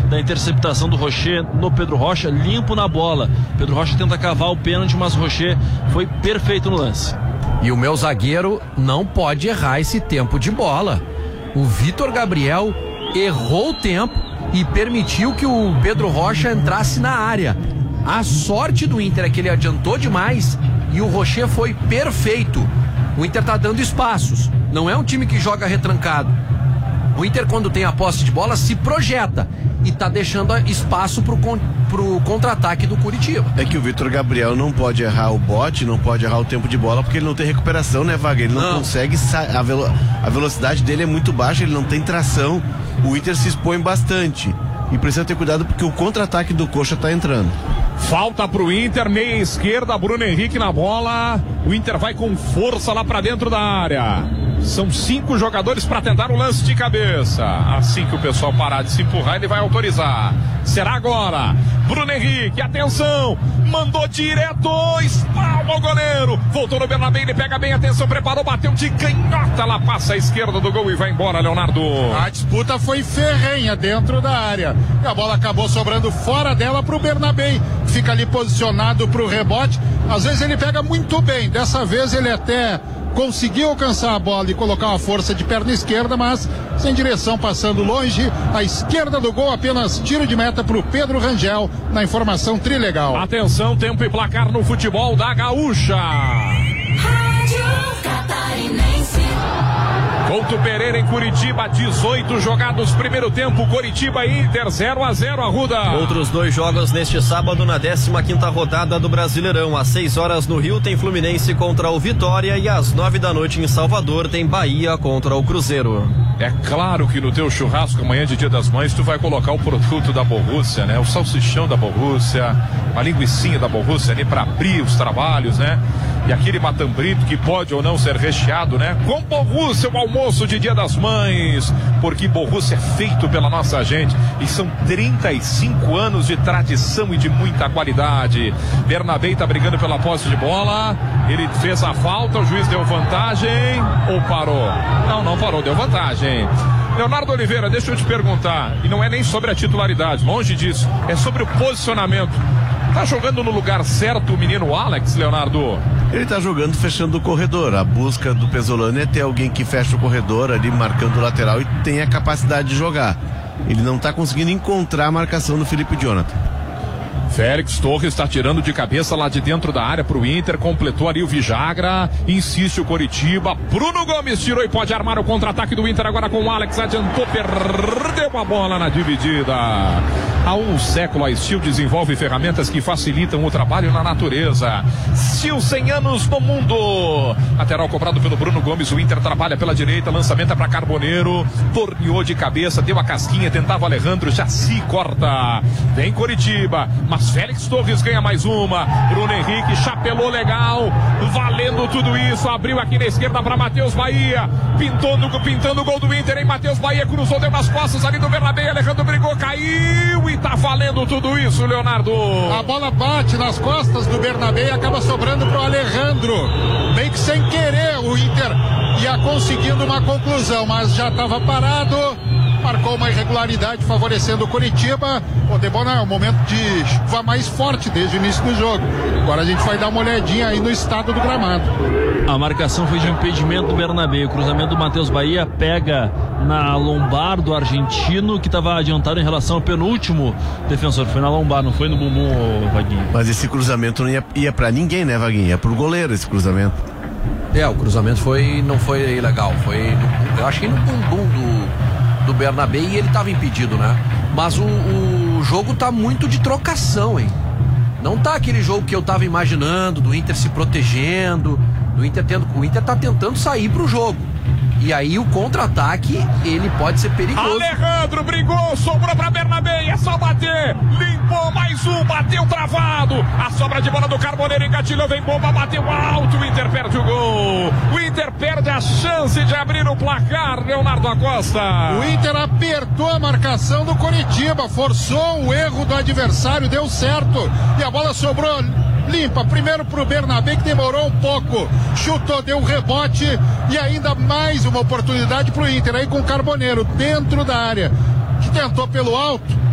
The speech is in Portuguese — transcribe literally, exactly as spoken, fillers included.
da interceptação do Rocher no Pedro Rocha, limpo na bola. Pedro Rocha tenta cavar o pênalti, mas o Rocher foi perfeito no lance. E o meu zagueiro não pode errar esse tempo de bola. O Vitor Gabriel errou o tempo e permitiu que o Pedro Rocha entrasse na área. A sorte do Inter é que ele adiantou demais e o Rocher foi perfeito. O Inter tá dando espaços, não é um time que joga retrancado. O Inter, quando tem a posse de bola, se projeta e tá deixando espaço pro, con- pro contra-ataque do Curitiba. É que o Vitor Gabriel não pode errar o bote, não pode errar o tempo de bola, porque ele não tem recuperação, né, Vaga? Ele não, não. consegue, sa- a, velo- a velocidade dele é muito baixa, ele não tem tração. O Inter se expõe bastante e precisa ter cuidado porque o contra-ataque do Coxa tá entrando. Falta pro Inter, meia esquerda, Bruno Henrique na bola. O Inter vai com força lá pra dentro da área. São cinco jogadores para tentar o lance de cabeça. Assim que o pessoal parar de se empurrar, ele vai autorizar. Será agora. Bruno Henrique, atenção. Mandou direto, espalma o goleiro. Voltou no Bernabé, ele pega bem, atenção, preparou, bateu de canhota. Lá passa a esquerda do gol e vai embora, Leonardo. A disputa foi ferrenha dentro da área. E a bola acabou sobrando fora dela pro Bernabé. Fica ali posicionado pro rebote. Às vezes ele pega muito bem. Dessa vez ele até conseguiu alcançar a bola e colocar uma força de perna esquerda, mas sem direção, passando longe. À esquerda do gol, apenas tiro de meta para o Pedro Rangel, na informação trilegal. Atenção, tempo e placar no futebol da Gaúcha. Rádio Catarinense. Couto Pereira em Curitiba, dezoito jogados, primeiro tempo, Curitiba e Inter, zero a zero, Arruda. Outros dois jogos neste sábado na décima quinta rodada do Brasileirão. Às seis horas no Rio tem Fluminense contra o Vitória e às nove da noite em Salvador tem Bahia contra o Cruzeiro. É claro que no teu churrasco amanhã de Dia das Mães tu vai colocar o produto da Borrússia, né? O salsichão da Borrússia, a linguicinha da Borrússia ali para abrir os trabalhos, né? E aquele matambrito que pode ou não ser recheado, né? Com Borrússia, o almoço de Dia das Mães, porque Borrússia é feito pela nossa gente e são trinta e cinco anos de tradição e de muita qualidade. Bernabé tá brigando pela posse de bola, ele fez a falta, o juiz deu vantagem ou parou? Não, não parou, deu vantagem. Leonardo Oliveira, deixa eu te perguntar, e não é nem sobre a titularidade, longe disso, é sobre o posicionamento. Tá jogando no lugar certo o menino Alex, Leonardo? Ele tá jogando fechando o corredor. A busca do Pesolano é ter alguém que fecha o corredor ali, marcando o lateral e tem a capacidade de jogar. Ele não tá conseguindo encontrar a marcação do Felipe Jonathan. Félix Torres está tirando de cabeça lá de dentro da área pro Inter, completou ali o Vijagra, insiste o Coritiba, Bruno Gomes tirou e pode armar o contra-ataque do Inter agora com o Alex, adiantou, perdeu a bola na dividida. Há um século a Steel desenvolve ferramentas que facilitam o trabalho na natureza. Steel, cem anos no mundo. Lateral cobrado pelo Bruno Gomes, o Inter trabalha pela direita, lançamento é para Carboneiro, torneou de cabeça, deu a casquinha, tentava o Alejandro, já se corta. Vem Coritiba, mas Félix Torres ganha mais uma. Bruno Henrique chapelou legal, valendo tudo isso, abriu aqui na esquerda para Matheus Bahia, pintou no, pintando o gol do Inter, hein? Matheus Bahia cruzou, deu nas costas ali do Bernabé, Alejandro brigou, caiu e tá valendo tudo isso, Leonardo. A bola bate nas costas do Bernabé e acaba sobrando pro Alejandro. Meio que sem querer o Inter ia conseguindo uma conclusão, mas já estava parado. Marcou uma irregularidade favorecendo o Curitiba. O Debona é o momento de chuva mais forte desde o início do jogo. Agora a gente vai dar uma olhadinha aí no estado do gramado. A marcação foi de impedimento do Bernabé. O cruzamento do Matheus Bahia pega na lombar do argentino, que estava adiantado em relação ao penúltimo defensor. Foi na lombar, não foi no bumbum, Vaguinho. Mas esse cruzamento não ia, ia pra ninguém, né, Vaguinho? Ia pro goleiro esse cruzamento. É, o cruzamento foi, não foi legal. Foi, no, eu achei no bumbum do, do Bernabé e ele estava impedido, né? Mas o, o jogo tá muito de trocação, hein? Não tá aquele jogo que eu tava imaginando, do Inter se protegendo, do Inter tendo, o Inter tá tentando sair pro jogo. E aí o contra-ataque, ele pode ser perigoso. Alejandro brigou, sobrou pra Bernabé, é só bater. Limpou mais um, bateu travado. A sobra de bola do Carboneiro engatilhou, vem bomba, bateu alto. O Inter perde o gol. O Inter perde a chance de abrir o placar, Leonardo Acosta. O Inter apertou a marcação do Coritiba, forçou o erro do adversário, deu certo. E a bola sobrou limpa, primeiro pro Bernabé, que demorou um pouco, chutou, deu um rebote e ainda mais uma oportunidade pro Inter, aí com o Carboneiro dentro da área, que tentou pelo alto,